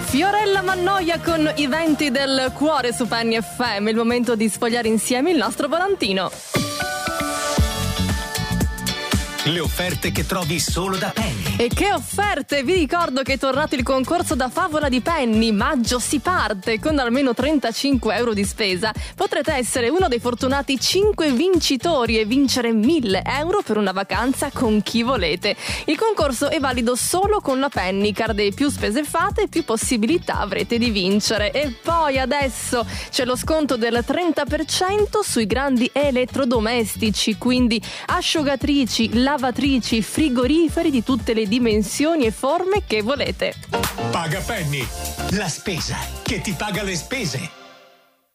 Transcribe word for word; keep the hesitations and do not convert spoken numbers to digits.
Fiorella Mannoia con I venti del cuore su Penny F M. Il momento di sfogliare insieme il nostro volantino. Le offerte che trovi solo da Penny. E che offerte! Vi ricordo che è tornato il concorso da favola di Penny. Maggio si parte con almeno trentacinque euro di spesa. Potrete essere uno dei fortunati cinque vincitori e vincere mille euro per una vacanza con chi volete. Il concorso è valido solo con la Penny Card e più spese fate, più possibilità avrete di vincere. E poi adesso c'è lo sconto del trenta per cento sui grandi elettrodomestici, quindi asciugatrici, lavatrici, frigoriferi di tutte le dimensioni e forme che volete. Paga Penny, la spesa che ti paga le spese.